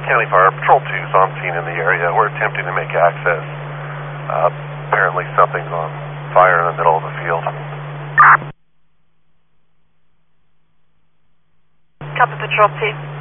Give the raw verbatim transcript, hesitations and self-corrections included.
County Fire Patrol two is on scene in the area. We're attempting to make access. Uh, apparently something's on fire in the middle of the field. Copy Patrol two.